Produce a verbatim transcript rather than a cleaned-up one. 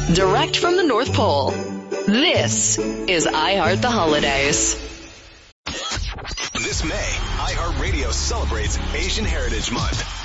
direct from the North Pole. This is iHeart the Holidays. This May, iHeartRadio celebrates Asian Heritage Month.